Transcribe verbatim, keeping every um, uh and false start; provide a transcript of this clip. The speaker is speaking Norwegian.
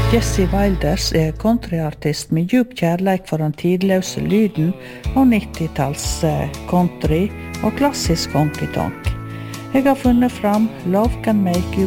Jessie Wilders er countryartist med djup kjærleik for den tidløse lyden og nittitals country og klassisk honky-tonk. Jeg har funnet fram Love Can Make You